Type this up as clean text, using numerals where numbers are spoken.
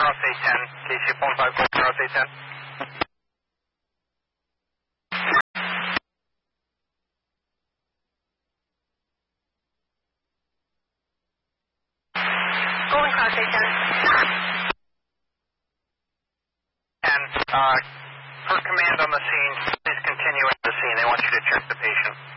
Ross 810, KC 454, Ross 810. Golden Cross 810. And per command on the scene, please continue at the scene. They want you to check the patient.